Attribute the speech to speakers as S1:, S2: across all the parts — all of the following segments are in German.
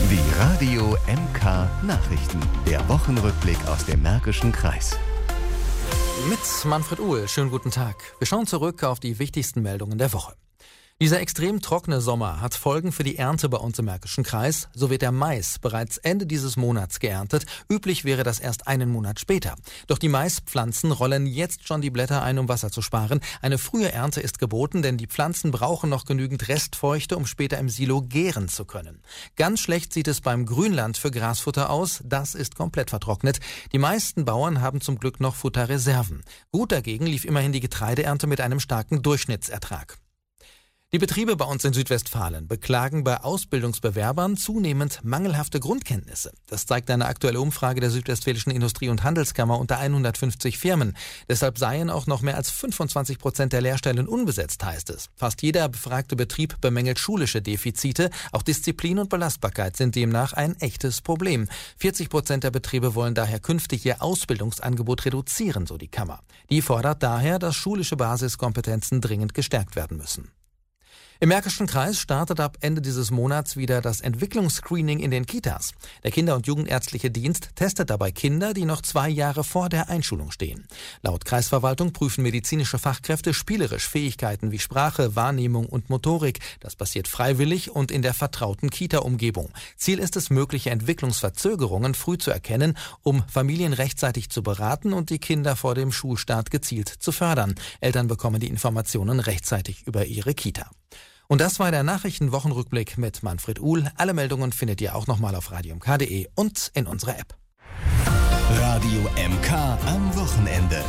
S1: Die Radio MK Nachrichten. Der Wochenrückblick aus dem Märkischen Kreis.
S2: Mit Manfred Uhl, schönen guten Tag. Wir schauen zurück auf die wichtigsten Meldungen der Woche. Dieser extrem trockene Sommer hat Folgen für die Ernte bei uns im Märkischen Kreis. So wird der Mais bereits Ende dieses Monats geerntet. Üblich wäre das erst einen Monat später. Doch die Maispflanzen rollen jetzt schon die Blätter ein, um Wasser zu sparen. Eine frühe Ernte ist geboten, denn die Pflanzen brauchen noch genügend Restfeuchte, um später im Silo gären zu können. Ganz schlecht sieht es beim Grünland für Grasfutter aus. Das ist komplett vertrocknet. Die meisten Bauern haben zum Glück noch Futterreserven. Gut dagegen lief immerhin die Getreideernte mit einem starken Durchschnittsertrag. Die Betriebe bei uns in Südwestfalen beklagen bei Ausbildungsbewerbern zunehmend mangelhafte Grundkenntnisse. Das zeigt eine aktuelle Umfrage der Südwestfälischen Industrie- und Handelskammer unter 150 Firmen. Deshalb seien auch noch mehr als 25% der Lehrstellen unbesetzt, heißt es. Fast jeder befragte Betrieb bemängelt schulische Defizite. Auch Disziplin und Belastbarkeit sind demnach ein echtes Problem. 40% der Betriebe wollen daher künftig ihr Ausbildungsangebot reduzieren, so die Kammer. Die fordert daher, dass schulische Basiskompetenzen dringend gestärkt werden müssen. Im Märkischen Kreis startet ab Ende dieses Monats wieder das Entwicklungsscreening in den Kitas. Der Kinder- und Jugendärztliche Dienst testet dabei Kinder, die noch 2 Jahre vor der Einschulung stehen. Laut Kreisverwaltung prüfen medizinische Fachkräfte spielerisch Fähigkeiten wie Sprache, Wahrnehmung und Motorik. Das passiert freiwillig und in der vertrauten Kita-Umgebung. Ziel ist es, mögliche Entwicklungsverzögerungen früh zu erkennen, um Familien rechtzeitig zu beraten und die Kinder vor dem Schulstart gezielt zu fördern. Eltern bekommen die Informationen rechtzeitig über ihre Kita. Und das war der Nachrichtenwochenrückblick mit Manfred Uhl. Alle Meldungen findet ihr auch nochmal auf radiomk.de und in unserer App.
S1: Radio MK am Wochenende.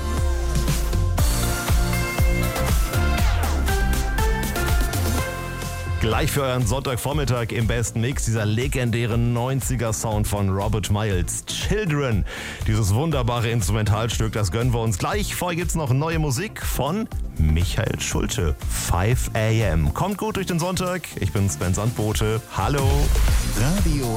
S3: Gleich für euren Sonntagvormittag im besten Mix dieser legendäre 90er-Sound von Robert Miles, Children. Dieses wunderbare Instrumentalstück, das gönnen wir uns gleich. Vorher gibt's noch neue Musik von Michael Schulte, 5 AM. Kommt gut durch den Sonntag. Ich bin Sven Sandbote. Hallo.
S1: Radio